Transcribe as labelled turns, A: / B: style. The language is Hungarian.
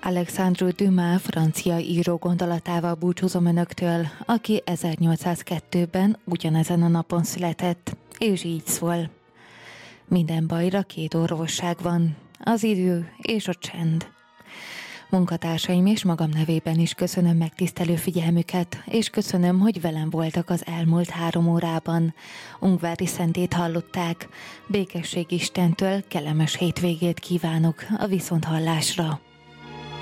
A: Alexandre Dumas francia író gondolatával búcsúzom önöktől, aki 1802-ben ugyanezen a napon született, és így szól. Minden bajra két orvosság van, az idő és a csend. Munkatársaim és magam nevében is köszönöm megtisztelő figyelmüket, és köszönöm, hogy velem voltak az elmúlt 3 órában. Ungvári Szentét hallották. Békesség Istentől, kellemes hétvégét kívánok a viszonthallásra.